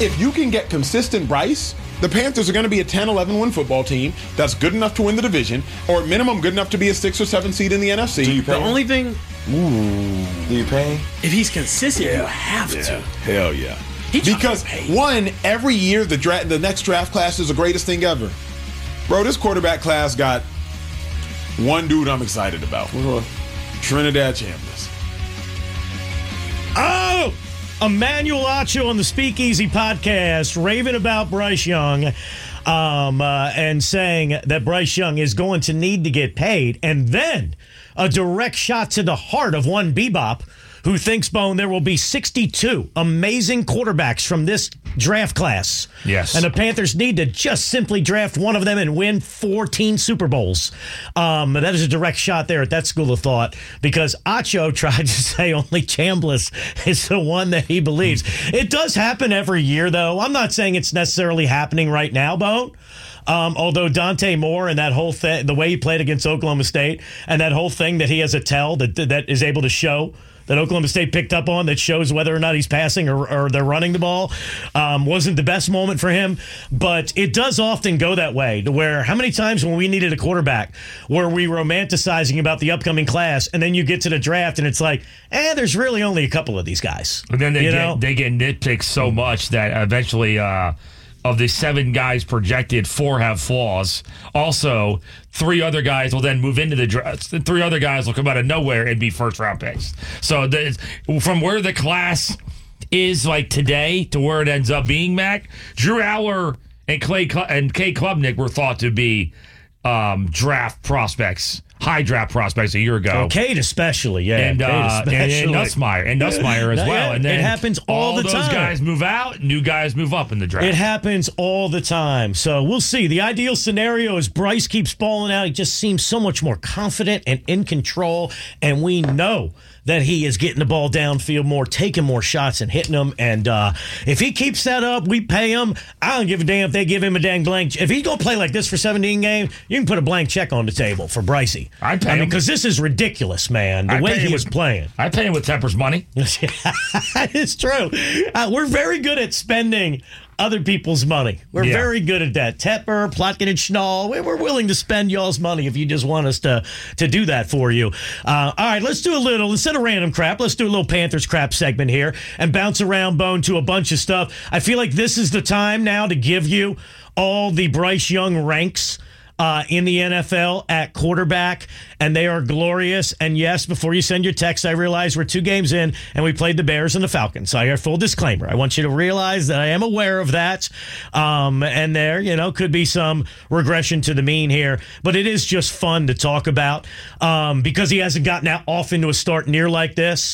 if you can get consistent Bryce, the Panthers are going to be a 10-11 win football team that's good enough to win the division, or at minimum good enough to be a 6 or 7 seed in the NFC. Do you pay The only thing, Do you pay? if he's consistent, you have to. Hell yeah. Because one, every year the next draft class is the greatest thing ever. Bro, this quarterback class got one dude I'm excited about. Trinidad Chambers. Oh! Emmanuel Acho on the Speakeasy podcast raving about Bryce Young and saying that Bryce Young is going to need to get paid. And then a direct shot to the heart of one Bebop who thinks, Bone, there will be 62 amazing quarterbacks from this draft class. Yes. And the Panthers need to just simply draft one of them and win 14 Super Bowls. That is a direct shot there at that school of thought because Acho tried to say only Chambliss is the one that he believes. It does happen every year, though. I'm not saying it's necessarily happening right now, Bone. Although Dante Moore and that whole thing, the way he played against Oklahoma State and that whole thing that he has a tell that is able to show that Oklahoma State picked up on that shows whether or not he's passing or they're running the ball wasn't the best moment for him. But it does often go that way to where how many times when we needed a quarterback were we romanticizing about the upcoming class and then you get to the draft and it's like, there's really only a couple of these guys. And then they get nitpicked so much that eventually of the 7 guys projected, 4 have flaws. Also, 3 other guys will then move into the draft. 3 other guys will come out of nowhere and be first-round picks. So from where the class is like today to where it ends up being, Mac, Drew Aller and Kay Klubnik were thought to be draft prospects. High draft prospects a year ago. Cade especially, yeah. And Nussmeier as well. And then it happens all the time. All those guys move out, new guys move up in the draft. It happens all the time. So we'll see. The ideal scenario is Bryce keeps balling out. He just seems so much more confident and in control. And we know that he is getting the ball downfield more, taking more shots and hitting them. And if he keeps that up, we pay him. I don't give a damn if they give him a dang blank. If he's going to play like this for 17 games, you can put a blank check on the table for Brycey. I'd pay him. Because this is ridiculous, man, the way he is playing. I pay him with Tepper's money. It's true. We're very good at spending other people's money. We're very good at that. Tepper, Plotkin, and Schnall, we're willing to spend y'all's money if you just want us to do that for you. All right, let's do a little, instead of random crap, let's do a little Panthers crap segment here and bounce around, Bone, to a bunch of stuff. I feel like this is the time now to give you all the Bryce Young ranks in the NFL at quarterback, and they are glorious. And yes, before you send your text, I realize we're 2 games in, and we played the Bears and the Falcons. So I got a full disclaimer. I want you to realize that I am aware of that. And there, could be some regression to the mean here, but it is just fun to talk about because he hasn't gotten off into a start near like this.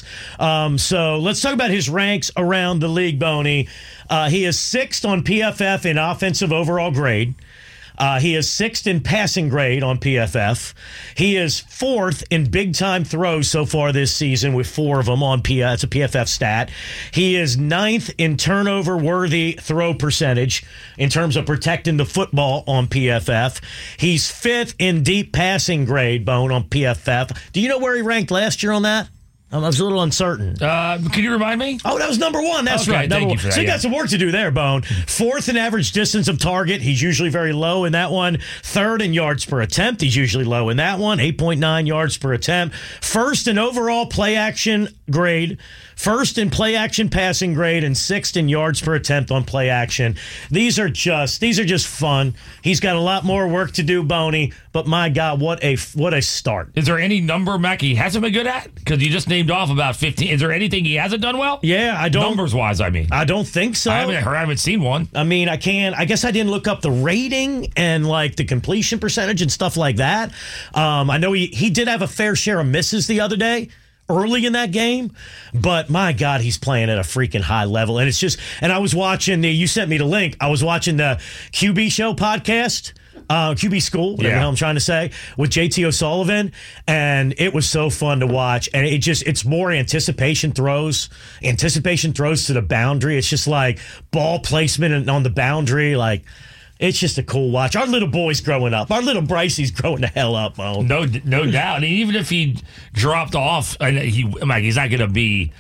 So let's talk about his ranks around the league, Boney. He is 6th on PFF in offensive overall grade. He is 6th in passing grade on PFF. He is 4th in big-time throws so far this season with 4 of them on PFF. It's a PFF stat. He is 9th in turnover-worthy throw percentage in terms of protecting the football on PFF. He's 5th in deep passing grade, Bone, on PFF. Do you know where he ranked last year on that? I was a little uncertain. Can you remind me? Oh, that was number 1. That's okay, right. Thank you for that, so you got some work to do there, Bone. 4th in average distance of target. He's usually very low in that one. 3rd in yards per attempt. He's usually low in that one. 8.9 yards per attempt. 1st in overall play action grade. 1st in play action passing grade, and 6th in yards per attempt on play action. These are just fun. He's got a lot more work to do, Boney. But my God, what a start! Is there any number, Mac, he hasn't been good at? Because you just named off about 15. Is there anything he hasn't done well? Yeah, I don't. Numbers wise, I mean. I don't think so. I haven't seen one. I mean, I guess I didn't look up the rating and like the completion percentage and stuff like that. I know he did have a fair share of misses the other day, early in that game, but my God, he's playing at a freaking high level. And it's just, and I was watching you sent me the link. I was watching the QB Show podcast, QB School, whatever the hell I'm trying to say, with JT O'Sullivan, and it was so fun to watch. And it's more anticipation throws to the boundary. It's just like ball placement on the boundary, like. It's just a cool watch. Our little boy's growing up. Our little Brycey's growing the hell up, Mo. No doubt. And even if he dropped off, he's not going to be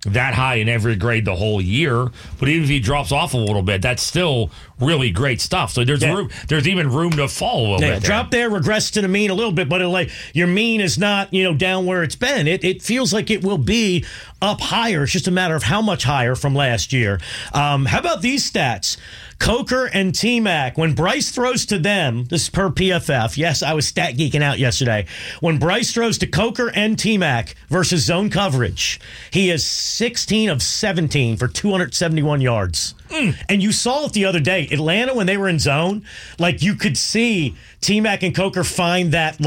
that high in every grade the whole year, but even if he drops off a little bit, that's still really great stuff. So there's room. There's even room to fall a little bit. Drop there, regress to the mean a little bit, but your mean is not down where it's been. It feels like it will be up higher. It's just a matter of how much higher from last year. How about these stats? Coker and T-Mac, when Bryce throws to them, this is per PFF. Yes, I was stat geeking out yesterday. When Bryce throws to Coker and T-Mac versus zone coverage, he is 16 of 17 for 271 yards. And you saw it the other day. Atlanta, when they were in zone, you could see T-Mac and Coker find that,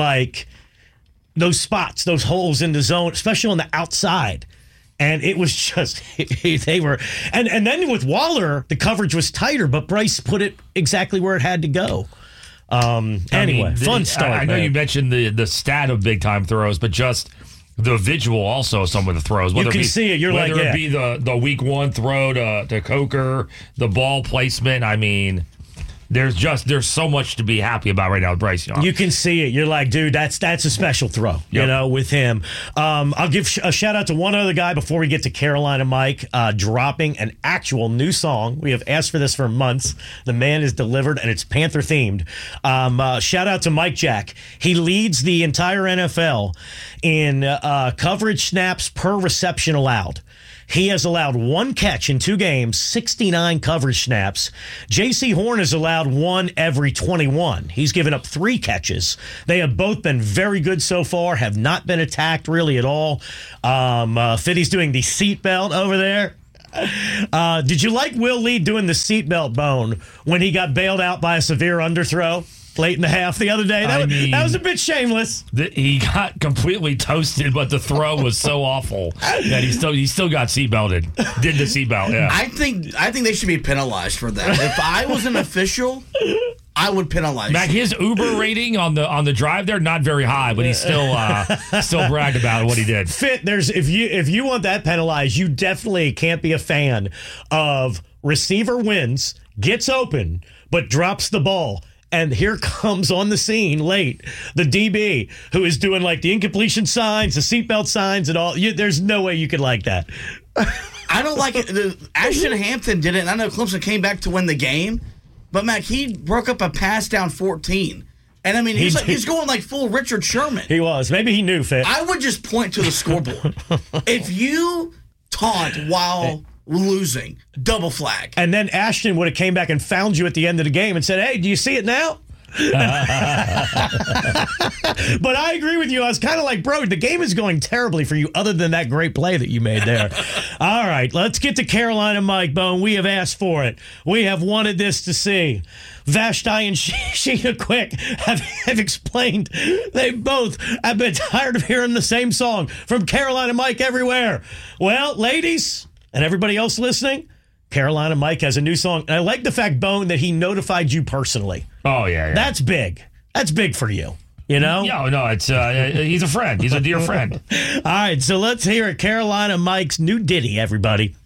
those spots, those holes in the zone, especially on the outside. And it was just, they were, and then with Waller, the coverage was tighter, but Bryce put it exactly where it had to go. Anyway, fun start. I know you mentioned the stat of big time throws, but just the visual also of some of the throws. You can see it. You're whether like, it be the week one throw to Coker, the ball placement. I mean, there's so much to be happy about right now with Bryce Young. You can see it. You're like, dude, that's a special throw, with him. I'll give a shout out to one other guy before we get to Carolina Mike, dropping an actual new song. We have asked for this for months. The man is delivered, and it's Panther themed. Shout out to Mike Jack. He leads the entire NFL in coverage snaps per reception allowed. He has allowed one catch in 2 games, 69 coverage snaps. J.C. Horn has allowed one every 21. He's given up 3 catches. They have both been very good so far, have not been attacked really at all. Fitty's doing the seatbelt over there. Did you like Will Lee doing the seatbelt bone when he got bailed out by a severe underthrow late in the half the other day? That was a bit shameless. He got completely toasted, but the throw was so awful that he still got seatbelted. Did the seatbelt? Yeah. I think they should be penalized for that. If I was an official, I would penalize. Mac, his Uber rating on the drive there not very high, but he still bragged about what he did. Fit, if you want that penalized, you definitely can't be a fan of receiver wins, gets open, but drops the ball. And here comes on the scene late the DB who is doing the incompletion signs, the seatbelt signs, and all. There's no way you could like that. I don't like it. Ashton Hampton did it, and I know Clemson came back to win the game. But, Mac, he broke up a pass down 14. And, I mean, he's going full Richard Sherman. He was. Maybe he knew, Fit. I would just point to the scoreboard. If you taunt while losing, double flag. And then Ashton would have came back and found you at the end of the game and said, hey, do you see it now? But I agree with you. I was kind of like, bro, the game is going terribly for you other than that great play that you made there. All right, let's get to Carolina Mike Bone. We have asked for it. We have wanted this to see. Vashti and Sheena Quick have explained they both have been tired of hearing the same song from Carolina Mike everywhere. Well, ladies, and everybody else listening, Carolina Mike has a new song. And I like the fact, Bone, that he notified you personally. Oh, yeah. That's big. That's big for you. You know? No, it's he's a friend. He's a dear friend. All right, so let's hear it. Carolina Mike's new ditty, everybody.